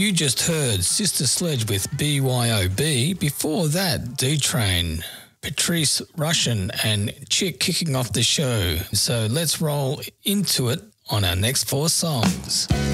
You just heard Sister Sledge with BYOB. Before that, D-Train, Patrice Russian and Chick kicking off the show. So let's roll into it on our next 4 songs.